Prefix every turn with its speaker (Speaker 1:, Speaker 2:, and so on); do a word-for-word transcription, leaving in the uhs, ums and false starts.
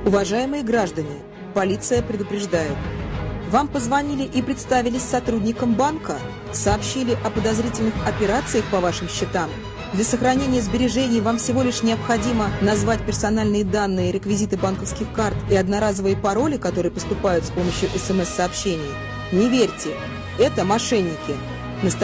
Speaker 1: Уважаемые граждане, полиция предупреждает. Вам позвонили и представились сотрудником банка, сообщили о подозрительных операциях по вашим счетам. Для сохранения сбережений вам всего лишь необходимо назвать персональные данные, реквизиты банковских карт и одноразовые пароли, которые поступают с помощью эс эм эс-сообщений. Не верьте, это мошенники.